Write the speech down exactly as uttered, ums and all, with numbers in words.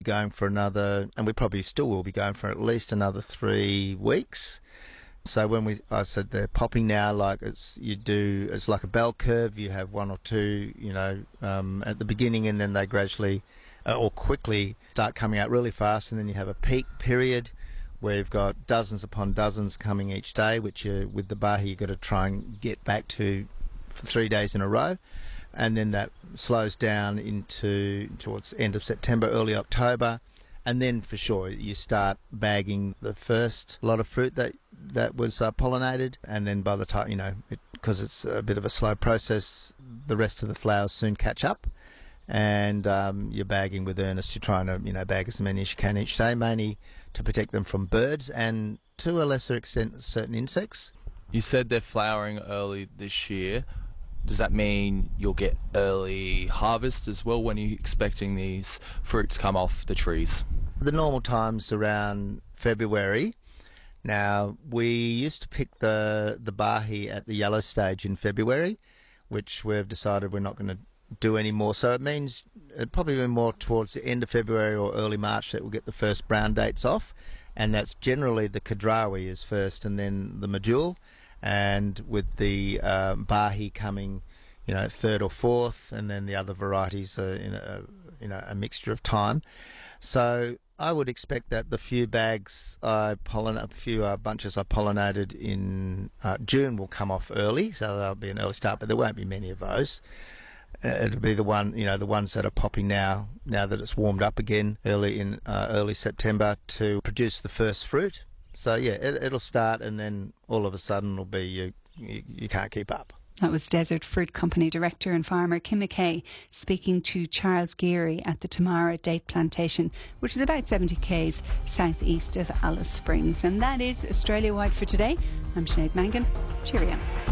going for another, and we probably still will be going for at least another three weeks. So when we, I said they're popping now, like it's, you do, it's like a bell curve. You have one or two, you know, um, at the beginning, and then they gradually uh, or quickly start coming out really fast. And then you have a peak period where you've got dozens upon dozens coming each day, which you, with the Bahi, you've got to try and get back to for three days in a row. And then that slows down into towards the end of September, early October. And then for sure you start bagging the first lot of fruit that that was uh, pollinated, and then by the time, you know, because it, it's a bit of a slow process, the rest of the flowers soon catch up, and um, you're bagging with earnest. You're trying to, you know, bag as many as you can each day, mainly to protect them from birds and to a lesser extent certain insects. You said they're flowering early this year. Does that mean you'll get early harvest as well? When are you expecting these fruits come off the trees? The normal time's around February. Now, we used to pick the, the Bahi at the yellow stage in February, which we've decided we're not going to do anymore. So it means it'll probably be more towards the end of February or early March that we'll get the first brown dates off. And that's generally the Kadrawi is first, and then the Medjool. And with the um, Bahi coming, you know, third or fourth, and then the other varieties are in a, you know, a mixture of time. So I would expect that the few bags I pollinate, a few uh, bunches I pollinated in uh, June will come off early, so there'll be an early start, but there won't be many of those. Uh, it'll be the one, you know, the ones that are popping now, now that it's warmed up again, early in uh, early September, to produce the first fruit. So yeah, it, it'll start, and then all of a sudden it'll be you, you, you can't keep up. That was Desert Fruit Company Director and Farmer Kim McKay speaking to Charles Geary at the Tamara Date Plantation, which is about seventy k's southeast of Alice Springs. And that is Australia Wide for today. I'm Sinead Mangan. Cheerio.